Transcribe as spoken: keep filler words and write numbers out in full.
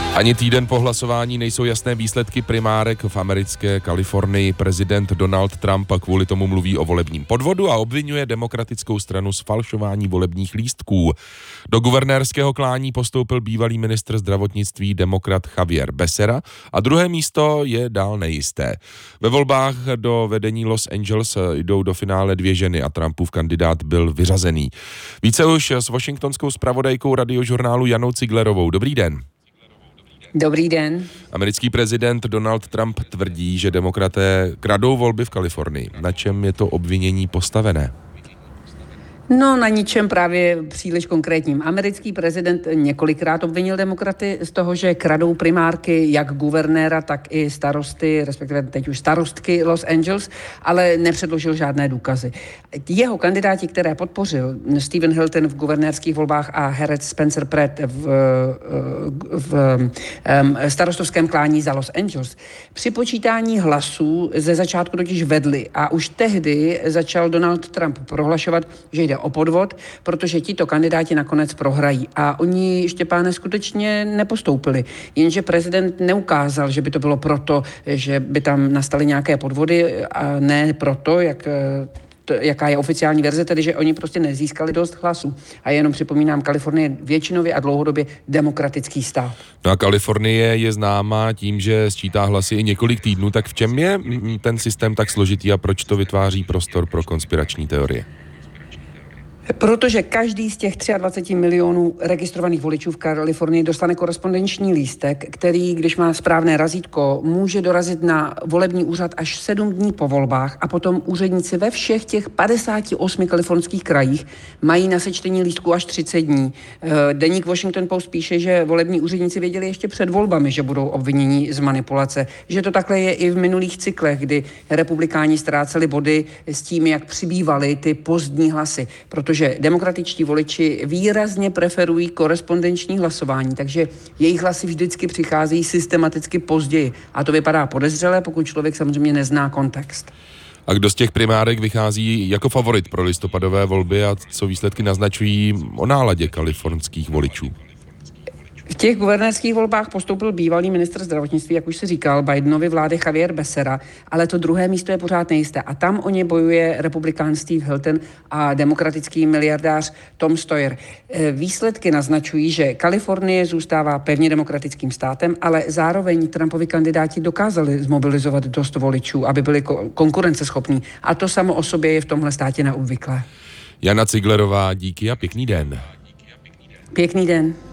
Ani týden po hlasování nejsou jasné výsledky primárek v americké Kalifornii. Prezident Donald Trump kvůli tomu mluví o volebním podvodu a obvinuje demokratickou stranu z falšování volebních lístků. Do guvernérského klání postoupil bývalý ministr zdravotnictví demokrat Javier Becerra a druhé místo je dál nejisté. Ve volbách do vedení Los Angeles jdou do finále dvě ženy a Trumpův kandidát byl vyřazený. Více už s washingtonskou zpravodajkou radiožurnálu Janou Ciglerovou. Dobrý den. Dobrý den. Americký prezident Donald Trump tvrdí, že demokraté kradou volby v Kalifornii. Na čem je to obvinění postavené? No, na ničem právě příliš konkrétním. Americký prezident několikrát obvinil demokraty z toho, že kradou primárky jak guvernéra, tak i starosty, respektive teď už starostky Los Angeles, ale nepředložil žádné důkazy. Jeho kandidáti, které podpořil, Stephen Hilton v guvernérských volbách a herec Spencer Pratt v, v, v starostovském klání za Los Angeles, při počítání hlasů ze začátku totiž vedli a už tehdy začal Donald Trump prohlašovat, že jde o podvod, protože tito kandidáti nakonec prohrají. A oni, Štěpáne, skutečně nepostoupili. Jenže prezident neukázal, že by to bylo proto, že by tam nastaly nějaké podvody a ne proto, jak... jaká je oficiální verze, tedy že oni prostě nezískali dost hlasů. A jenom připomínám, Kalifornie je většinově a dlouhodobě demokratický stát. No a Kalifornie je známá tím, že sčítá hlasy i několik týdnů, tak v čem je ten systém tak složitý a proč to vytváří prostor pro konspirační teorie? Protože každý z těch dvacet tři milionů registrovaných voličů v Kalifornii dostane korespondenční lístek, který, když má správné razítko, může dorazit na volební úřad až sedm dní po volbách a potom úředníci ve všech těch padesáti osmi kalifornských krajích mají na sečtení lístků až třicet dní. Deník Washington Post píše, že volební úředníci věděli ještě před volbami, že budou obviněni z manipulace. Že to takhle je i v minulých cyklech, kdy republikáni ztráceli body s tím, jak přibývaly ty pozdní hlasy, protože že demokratičtí voliči výrazně preferují korespondenční hlasování, takže jejich hlasy vždycky přicházejí systematicky později. A to vypadá podezřele, pokud člověk samozřejmě nezná kontext. A kdo z těch primárek vychází jako favorit pro listopadové volby a co výsledky naznačují o náladě kalifornských voličů? V těch guvernérských volbách postoupil bývalý ministr zdravotnictví, jak už se říkal, Bidenovy vlády Javier Becerra, ale to druhé místo je pořád nejisté. A tam o ně bojuje republikán Steve Hilton a demokratický miliardář Tom Steyer. Výsledky naznačují, že Kalifornie zůstává pevně demokratickým státem, ale zároveň Trumpovi kandidáti dokázali zmobilizovat dost voličů, aby byli konkurenceschopní. A to samo o sobě je v tomhle státě neobvyklé. Jana Ciglerová, díky a pěkný den. Pěkný den.